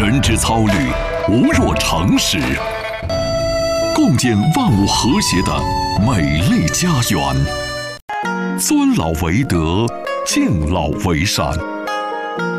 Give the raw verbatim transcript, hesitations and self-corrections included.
人之操虑，无若常识，共建万物和谐的美丽家园。尊老为德，敬老为善。